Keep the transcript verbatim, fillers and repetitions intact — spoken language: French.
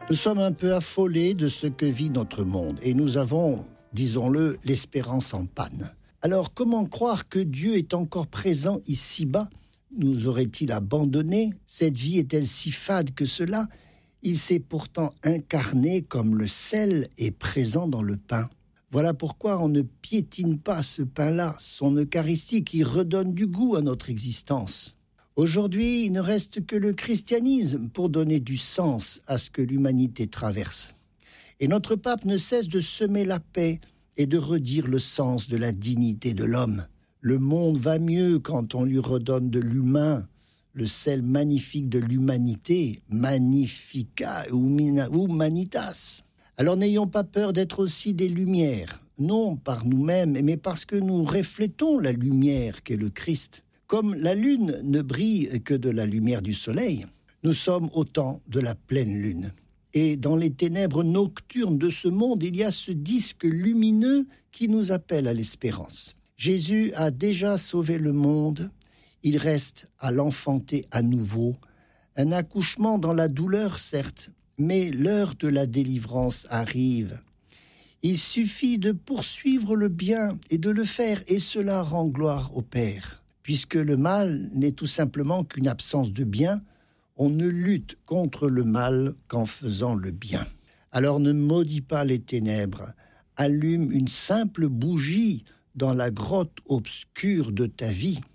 Nous sommes un peu affolés de ce que vit notre monde et nous avons, disons-le, l'espérance en panne. Alors comment croire que Dieu est encore présent ici-bas? Nous aurait-il abandonnés? Cette vie est-elle si fade que cela? Il s'est pourtant incarné comme le sel est présent dans le pain. Voilà pourquoi on ne piétine pas ce pain-là, son Eucharistie qui redonne du goût à notre existence. Aujourd'hui, il ne reste que le christianisme pour donner du sens à ce que l'humanité traverse. Et notre pape ne cesse de semer la paix et de redire le sens de la dignité de l'homme. Le monde va mieux quand on lui redonne de l'humain, le sel magnifique de l'humanité, magnifica humanitas. Alors n'ayons pas peur d'être aussi des lumières, non par nous-mêmes, mais parce que nous reflétons la lumière qu'est le Christ. Comme la lune ne brille que de la lumière du soleil, nous sommes au temps de la pleine lune. Et dans les ténèbres nocturnes de ce monde, il y a ce disque lumineux qui nous appelle à l'espérance. Jésus a déjà sauvé le monde, il reste à l'enfanter à nouveau. Un accouchement dans la douleur, certes, mais l'heure de la délivrance arrive. Il suffit de poursuivre le bien et de le faire, et cela rend gloire au Père. Puisque le mal n'est tout simplement qu'une absence de bien, on ne lutte contre le mal qu'en faisant le bien. Alors ne maudis pas les ténèbres, allume une simple bougie dans la grotte obscure de ta vie.